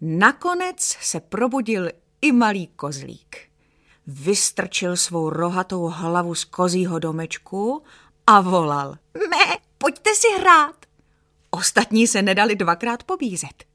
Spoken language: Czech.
Nakonec se probudil i malý kozlík. Vystrčil svou rohatou hlavu z kozího domečku a volal: Mé, pojďte si hrát. Ostatní se nedali dvakrát pobízet.